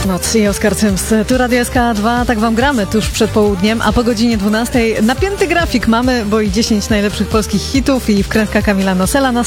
Noc i Oskar Cyms. Tu Radio SK2, tak wam gramy tuż przed południem, a po godzinie 12 napięty grafik mamy, bo i 10 najlepszych polskich hitów i wkrętka Kamila Nosela na